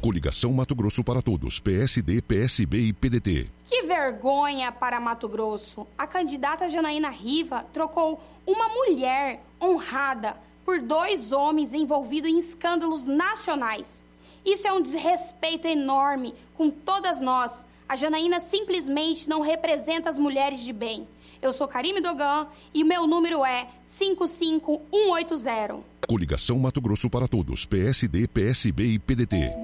Coligação Mato Grosso para Todos, PSD, PSB e PDT. Que vergonha para Mato Grosso. A candidata Janaína Riva trocou uma mulher honrada por 2 homens envolvidos em escândalos nacionais. Isso é um desrespeito enorme com todas nós. A Janaína simplesmente não representa as mulheres de bem. Eu sou Karime Dogan e meu número é 55180. Coligação Mato Grosso para Todos, PSD, PSB e PDT.